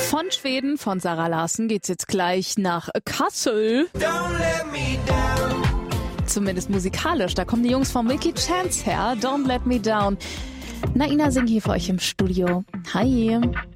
Von Schweden, von Zara Larsson, geht's jetzt gleich nach Kassel. Zumindest musikalisch, da kommen die Jungs von Milky Chance her. Don't Let Me Down. Naina singt hier für euch im Studio. Hi.